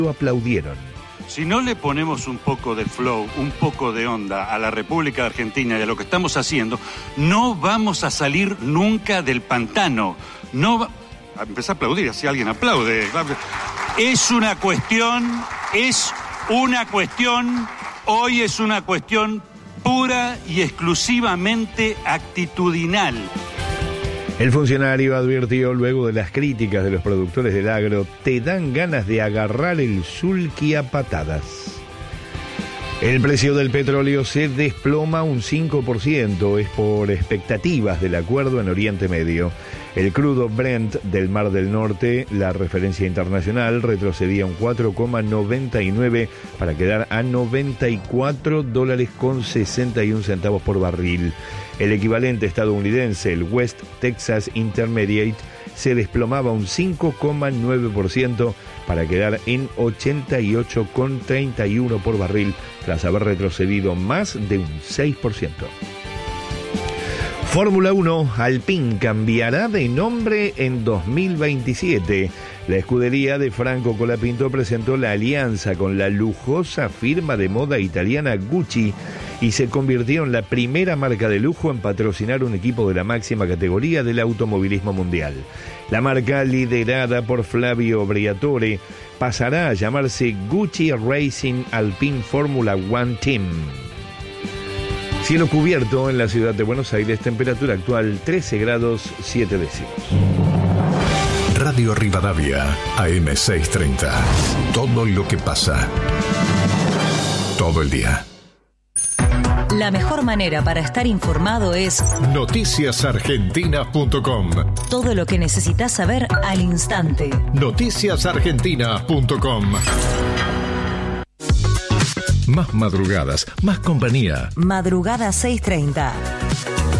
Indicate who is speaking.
Speaker 1: lo aplaudieron.
Speaker 2: Si no le ponemos un poco de flow, un poco de onda a la República Argentina y a lo que estamos haciendo, no vamos a salir nunca del pantano. Empecé a aplaudir, así alguien aplaude. Hoy es una cuestión pura y exclusivamente actitudinal.
Speaker 1: El funcionario advirtió luego de las críticas de los productores del agro: te dan ganas de agarrar el sulky a patadas. El precio del petróleo se desploma un 5%, es por expectativas del acuerdo en Oriente Medio. El crudo Brent del Mar del Norte, la referencia internacional, retrocedía un 4,99 para quedar a $94.61 por barril. El equivalente estadounidense, el West Texas Intermediate, se desplomaba un 5,9% para quedar en 88,31 por barril, tras haber retrocedido más de un 6%. Fórmula 1, Alpine cambiará de nombre en 2027. La escudería de Franco Colapinto presentó la alianza con la lujosa firma de moda italiana Gucci y se convirtió en la primera marca de lujo en patrocinar un equipo de la máxima categoría del automovilismo mundial. La marca, liderada por Flavio Briatore, pasará a llamarse Gucci Racing Alpine Formula One Team. Cielo cubierto en la ciudad de Buenos Aires, temperatura actual 13 grados 7 décimos.
Speaker 3: Radio Rivadavia, AM 630. Todo lo que pasa. Todo el día.
Speaker 4: La mejor manera para estar informado es
Speaker 3: noticiasargentinas.com.
Speaker 4: Todo lo que necesitas saber al instante.
Speaker 3: Noticiasargentinas.com. Más madrugadas, más compañía.
Speaker 4: Madrugada 630.